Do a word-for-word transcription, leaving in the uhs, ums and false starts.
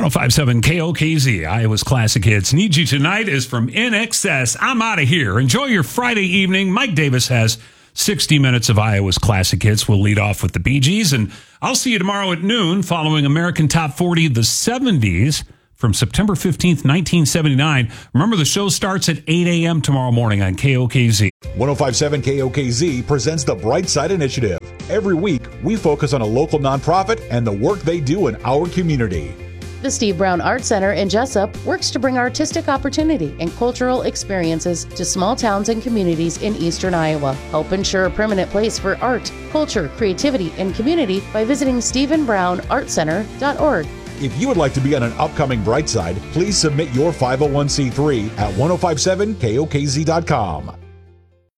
one oh five point seven K O K Z, Iowa's Classic Hits. Need You Tonight is from In Excess. I'm out of here. Enjoy your Friday evening. Mike Davis has sixty minutes of Iowa's Classic Hits. We'll lead off with the Bee Gees, and I'll see you tomorrow at noon following American Top forty, the seventies, from September fifteenth, nineteen seventy-nine. Remember, the show starts at eight a.m. tomorrow morning on K O K Z. one oh five point seven K O K Z presents the Bright Side Initiative. Every week, we focus on a local nonprofit and the work they do in our community. The Steve Brown Art Center in Jessup works to bring artistic opportunity and cultural experiences to small towns and communities in eastern Iowa. Help ensure a permanent place for art, culture, creativity, and community by visiting stephen brown art center dot org. If you would like to be on an upcoming Bright Side, please submit your five oh one c three at ten fifty-seven K O K Z dot com.